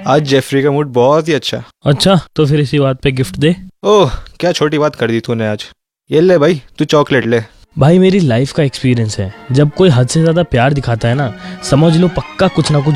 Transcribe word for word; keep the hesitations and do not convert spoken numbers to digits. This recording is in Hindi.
आज जेफरी का मूड बहुत ही अच्छा। अच्छा तो फिर इसी बात पे गिफ्ट दे। ओह, क्या छोटी बात कर दी तूने आज। ये ले भाई, तू चॉकलेट ले। भाई मेरी लाइफ का एक्सपीरियंस है, जब कोई हद से ज्यादा प्यार दिखाता है ना, समझ लो पक्का कुछ ना कुछ